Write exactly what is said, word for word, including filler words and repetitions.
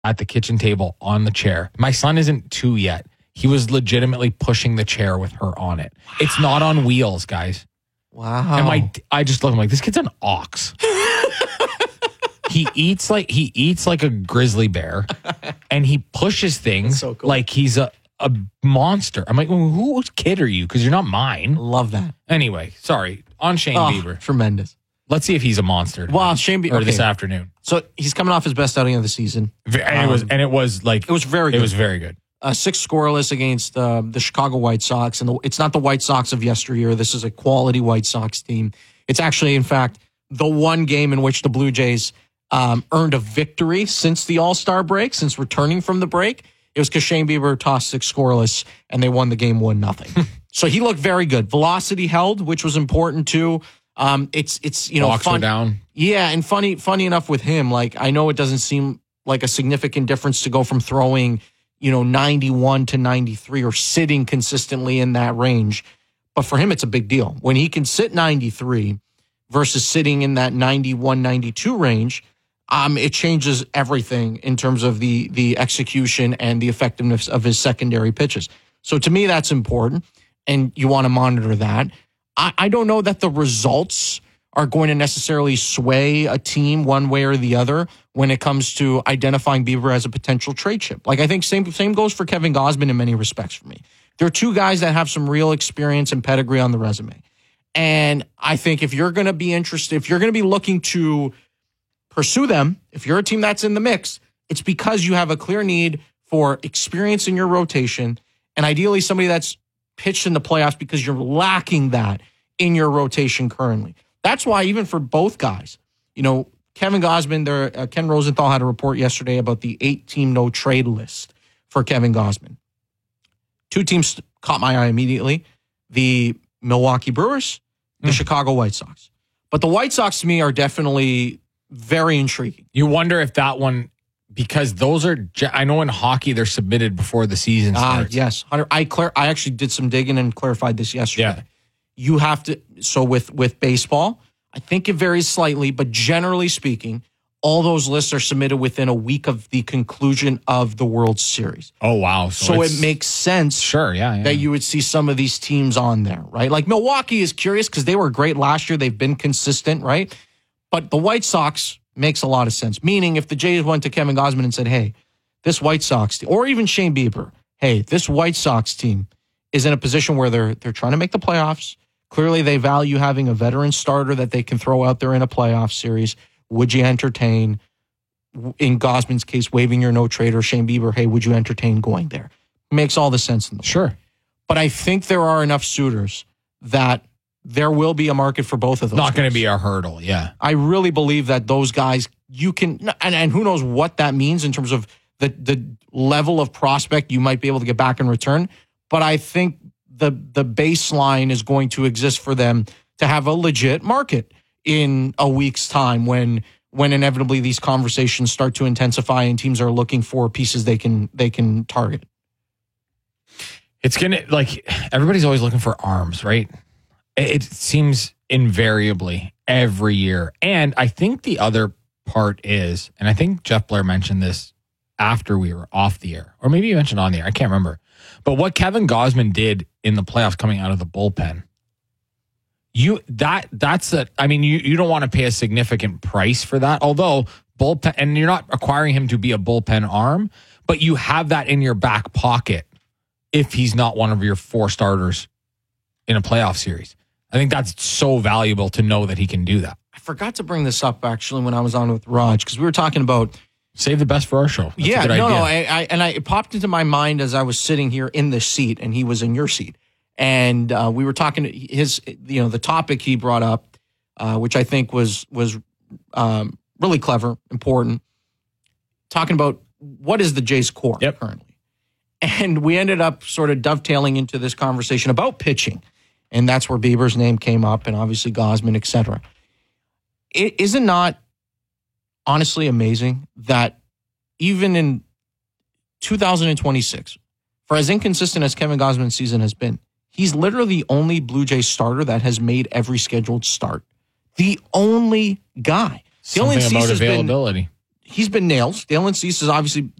at the kitchen table on the chair. My son isn't two yet. He was legitimately pushing the chair with her on it. Wow. It's not on wheels, guys. Wow. And my, I just look, I'm like, this kid's an ox. He eats like he eats like a grizzly bear, and he pushes things so cool. like he's a, a monster. I'm like, well, whose kid are you? Because you're not mine. Love that. Anyway, sorry. On Shane oh, Bieber. Tremendous. Let's see if he's a monster. Well, Shane Bieber. Or okay. this afternoon. So he's coming off his best outing of the season. And um, it was and it was like it was very good. It was very good. Uh, six scoreless against uh, the Chicago White Sox. And the, it's not the White Sox of yesteryear. This is a quality White Sox team. It's actually, in fact, the one game in which the Blue Jays um, earned a victory since the All-Star break, since returning from the break. It was because Shane Bieber tossed six scoreless, and they won the game one nothing. So he looked very good. Velocity held, which was important too. Um, it's it's you know Walks fun. were down. Yeah, and funny funny enough with him, like I know it doesn't seem like a significant difference to go from throwing, you know, ninety-one to ninety-three or sitting consistently in that range. But for him, it's a big deal. When he can sit ninety-three versus sitting in that ninety-one, ninety-two range, um, it changes everything in terms of the the execution and the effectiveness of his secondary pitches. So to me, that's important, and you want to monitor that. I, I don't know that the results are going to necessarily sway a team one way or the other when it comes to identifying Bieber as a potential trade chip. Like I think same same goes for Kevin Gausman in many respects for me. There are two guys that have some real experience and pedigree on the resume. And I think if you're going to be interested, if you're going to be looking to pursue them, if you're a team that's in the mix, it's because you have a clear need for experience in your rotation and ideally somebody that's pitched in the playoffs because you're lacking that in your rotation currently. That's why even for both guys, you know, Kevin Gausman, there, uh, Ken Rosenthal had a report yesterday about the eight-team no-trade list for Kevin Gausman. Two teams caught my eye immediately, the Milwaukee Brewers, the mm. Chicago White Sox. But the White Sox, to me, are definitely very intriguing. You wonder if that one, because those are, I know in hockey, they're submitted before the season starts. Ah, yes. I, clar- I actually did some digging and clarified this yesterday. Yeah. You have to, so with, with baseball, I think it varies slightly, but generally speaking, all those lists are submitted within a week of the conclusion of the World Series. Oh, wow. So, so it makes sense sure, yeah, yeah, that you would see some of these teams on there, right? Like Milwaukee is curious because they were great last year. They've been consistent, right? But the White Sox makes a lot of sense. Meaning if the Jays went to Kevin Gausman and said, hey, this White Sox team, or even Shane Bieber, hey, this White Sox team is in a position where they're they're trying to make the playoffs. Clearly, they value having a veteran starter that they can throw out there in a playoff series. Would you entertain, in Gausman's case, waiving your no-trade, or Shane Bieber, hey, would you entertain going there? Makes all the sense in the world. Sure. But I think there are enough suitors that there will be a market for both of those. Not going to be a hurdle, yeah. I really believe that those guys, you can, and, and who knows what that means in terms of the, the level of prospect you might be able to get back in return. But I think the the baseline is going to exist for them to have a legit market in a week's time when when inevitably these conversations start to intensify and teams are looking for pieces they can they can target. It's gonna, like, everybody's always looking for arms, right? It seems invariably every year. And I think the other part is, and I think Jeff Blair mentioned this after we were off the air, or maybe you mentioned on the air, I can't remember. But what Kevin Gausman did in the playoffs coming out of the bullpen, you that that's a, I mean, you, you don't want to pay a significant price for that, although bullpen, and you're not acquiring him to be a bullpen arm, but you have that in your back pocket if he's not one of your four starters in a playoff series. I think that's so valuable to know that he can do that. I forgot to bring this up actually when I was on with Raj, because we were talking about save the best for our show. That's yeah, a good no, idea. no, I, I, and I, it popped into my mind as I was sitting here in this seat, and he was in your seat, and uh, we were talking. His, you know, the topic he brought up, uh, which I think was was um, really clever, important. Talking about what is the Jays core yep. currently, and we ended up sort of dovetailing into this conversation about pitching, and that's where Bieber's name came up, and obviously Gausman, et cetera. It is it not honestly amazing that even in two thousand twenty-six, for as inconsistent as Kevin Gausman's season has been, he's literally the only Blue Jays starter that has made every scheduled start. The only guy. The Something only about availability. Been, he's been nails. Dylan Cease is obviously